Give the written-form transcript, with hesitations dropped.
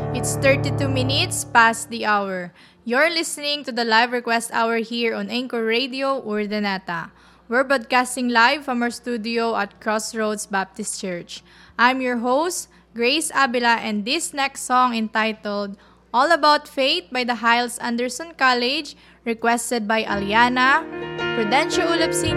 It's 32 minutes past the hour. You're listening to the live request hour here on Anchor Radio Urdaneta. We're broadcasting live from our studio at Crossroads Baptist Church. I'm your host, Grace Abila, and this next song entitled All About Faith by the Hiles Anderson College, requested by Aliana, Prudencio Ulap Sr.,